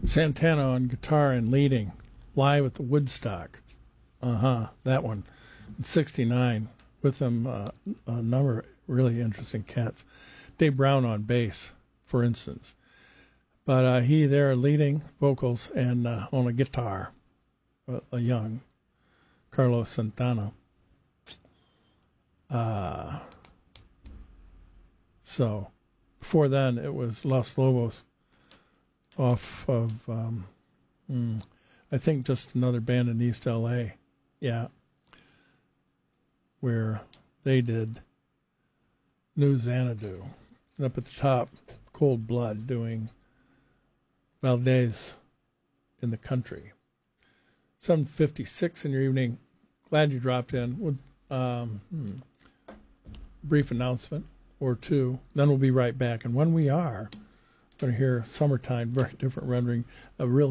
Santana on guitar and leading, live at the Woodstock. That one. In 69, with them a number of really interesting cats. Dave Brown on bass, for instance. But he there leading vocals and on a guitar, a young Carlos Santana. So before then, it was Los Lobos off of, I think, just another band in East L.A. Yeah. Where they did New Xanadu. And up at the top, Cold Blood doing Valdez in the Country. 7:56 in your evening. Glad you dropped in. With brief announcement or two. Then we'll be right back. And when we are, going to hear Summertime, very different rendering, a real